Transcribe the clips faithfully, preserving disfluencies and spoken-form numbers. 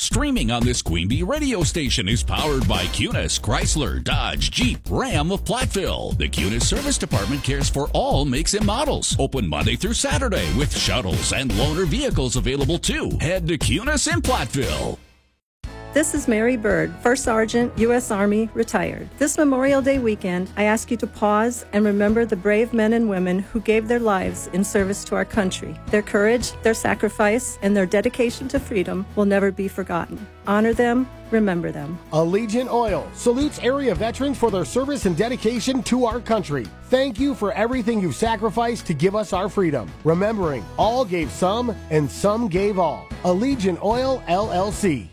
Streaming on this Queen Bee radio station is powered by Cunis, Chrysler, Dodge, Jeep, Ram of Platteville. The Cunis Service Department cares for all makes and models. Open Monday through Saturday with shuttles and loaner vehicles available too. Head to Cunis in Platteville. This is Mary Bird, First Sergeant, U S Army, retired. This Memorial Day weekend, I ask you to pause and remember the brave men and women who gave their lives in service to our country. Their courage, their sacrifice, and their dedication to freedom will never be forgotten. Honor them, remember them. Allegiant Oil salutes area veterans for their service and dedication to our country. Thank you for everything you've sacrificed to give us our freedom. Remembering, all gave some and some gave all. Allegiant Oil, L L C.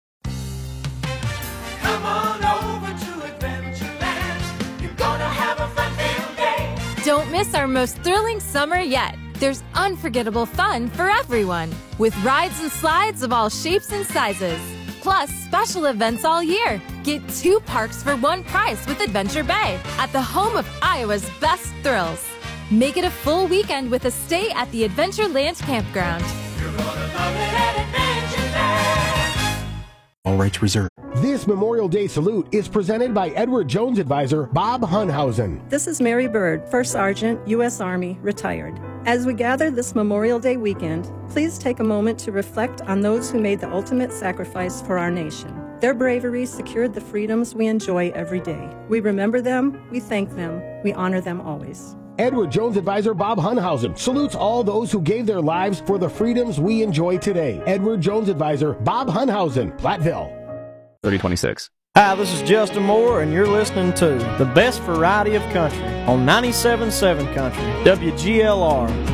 Come on over to Adventureland. You're gonna have a fun-filled day. Don't miss our most thrilling summer yet. There's unforgettable fun for everyone, with rides and slides of all shapes and sizes. Plus, special events all year. Get two parks for one price with Adventure Bay, at the home of Iowa's best thrills. Make it a full weekend with a stay at the Adventureland Campground. You're gonna love it at Adventureland. All rights reserved. This Memorial Day salute is presented by Edward Jones advisor Bob Hunhausen. This is Mary Bird, First Sergeant, U S Army, retired. As we gather this Memorial Day weekend, please take a moment to reflect on those who made the ultimate sacrifice for our nation. Their bravery secured the freedoms we enjoy every day. We remember them, we thank them, we honor them always. Edward Jones advisor Bob Hunhausen salutes all those who gave their lives for the freedoms we enjoy today. Edward Jones advisor Bob Hunhausen, Platteville. thirty twenty-six. Hi, this is Justin Moore, and you're listening to the best variety of country on ninety-seven point seven Country, W G L R.